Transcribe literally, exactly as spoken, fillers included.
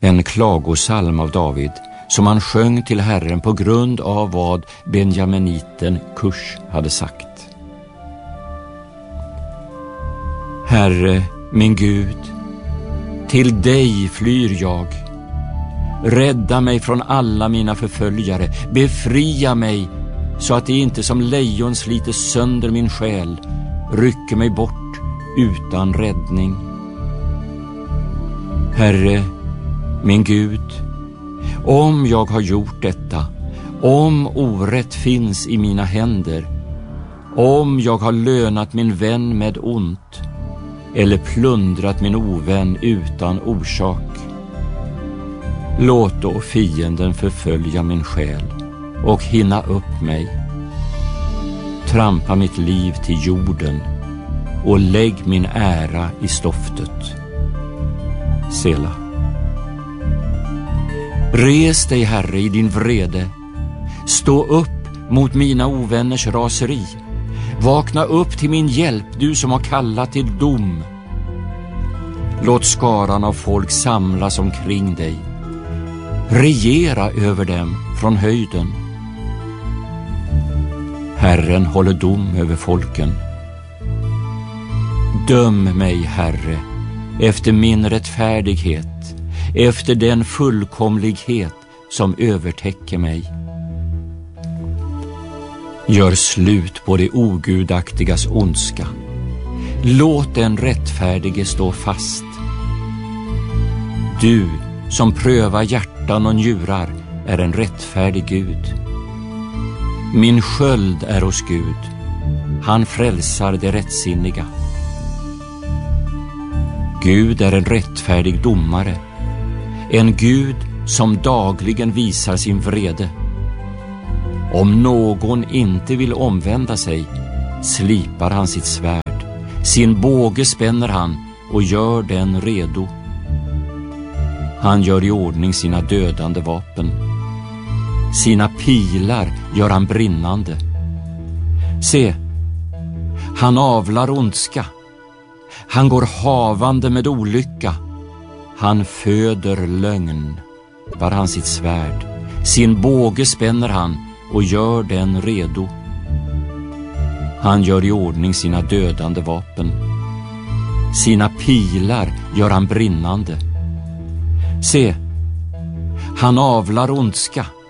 En klagosalm av David som han sjöng till Herren på grund av vad benjaminiten Kush hade sagt. Herre, min Gud, till dig flyr jag. Rädda mig från alla mina förföljare. Befria mig så att det inte som lejon sliter sönder min själ, rycker mig bort utan räddning. Herre, min Gud, om jag har gjort detta, om orätt finns i mina händer, om jag har lönat min vän med ont eller plundrat min ovän utan orsak, låt då fienden förfölja min själ och hinna upp mig. Trampa mitt liv till jorden och lägg min ära i stoftet. Sela. Res dig, Herre, i din vrede. Stå upp mot mina ovänners raseri. Vakna upp till min hjälp, du som har kallat till dom. Låt skaran av folk samlas omkring dig. Regera över dem från höjden. Herren håller dom över folken. Döm mig, Herre, efter min rättfärdighet, efter den fullkomlighet som övertäcker mig. Gör slut på det ogudaktigas ondska. Låt den rättfärdige stå fast. Du som prövar hjärtan och njurar är en rättfärdig Gud. Min sköld är hos Gud. Han frälsar det rättsinniga. Gud är en rättfärdig domare. En Gud som dagligen visar sin vrede. Om någon inte vill omvända sig, slipar han sitt svärd. Sin båge spänner han och gör den redo. Han gör i ordning sina dödande vapen. Sina pilar gör han brinnande. Se, han avlar ondska. Han går havande med olycka. Han föder lögn. Var han sitt svärd. Sin båge spänner han och gör den redo. Han gör i ordning sina dödande vapen. Sina pilar gör han brinnande. Se, han avlar ondska.